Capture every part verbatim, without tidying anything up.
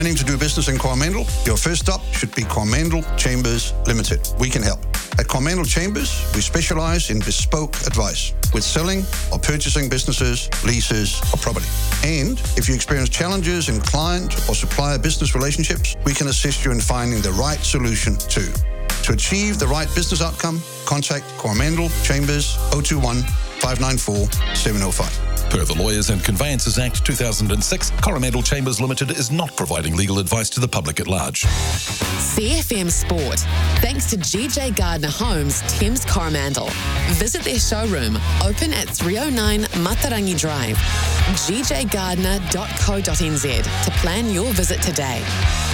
Planning to do business in Coromandel? Your first stop should be Coromandel Chambers Limited. We can help. At Coromandel Chambers, we specialise in bespoke advice with selling or purchasing businesses, leases or property. And if you experience challenges in client or supplier business relationships, we can assist you in finding the right solution too. To achieve the right business outcome, contact Coromandel Chambers oh two one, five nine four, seven oh five. Per the Lawyers and Conveyances Act two thousand six, Coromandel Chambers Limited is not providing legal advice to the public at large. C F M Sport, thanks to G J Gardner Homes, Thames Coromandel. Visit their showroom, open at three oh nine Matarangi Drive, g j gardner dot co dot n z to plan your visit today.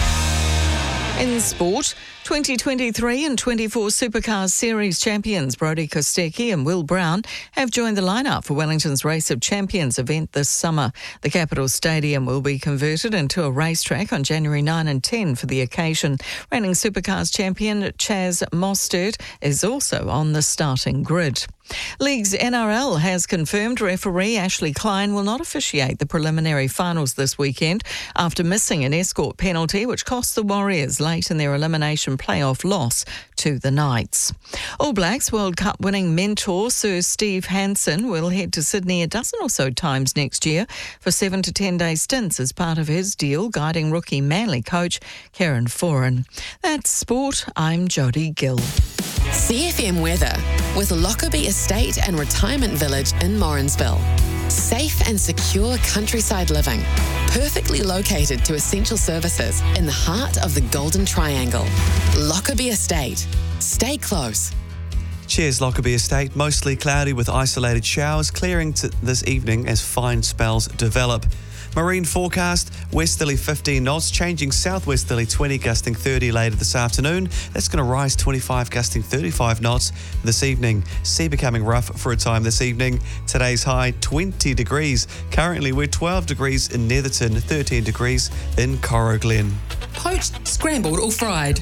In sport, twenty twenty-three and twenty-four Supercars Series champions Brodie Kostecki and Will Brown have joined the lineup for Wellington's Race of Champions event this summer. The Capitol Stadium will be converted into a racetrack on January ninth and tenth for the occasion. Reigning Supercars champion Chaz Mostert is also on the starting grid. League's N R L has confirmed referee Ashley Klein will not officiate the preliminary finals this weekend after missing an escort penalty which cost the Warriors late in their elimination playoff loss to the Knights. All Blacks World Cup winning mentor Sir Steve Hansen will head to Sydney a dozen or so times next year for seven to ten day stints as part of his deal guiding rookie Manly coach Kieran Foran. That's sport. I'm Jodie Gill. C F M weather with Lockerbie Estate and Retirement Village in Morrinsville. Safe and secure countryside living, perfectly located to essential services in the heart of the Golden Triangle. Lockerbie Estate. Stay close. Cheers, Lockerbie Estate. Mostly cloudy with isolated showers, clearing to this evening as fine spells develop. Marine forecast, westerly fifteen knots, changing southwesterly twenty, gusting thirty later this afternoon. That's going to rise twenty-five, gusting thirty-five knots this evening. Sea becoming rough for a time this evening. Today's high, twenty degrees. Currently, we're twelve degrees in Netherton, thirteen degrees in Coroglen. Poached, scrambled or fried.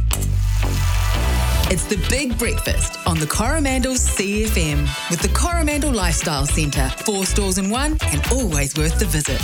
It's the big breakfast on the Coromandel C F M with the Coromandel Lifestyle Centre. Four stores in one and always worth the visit.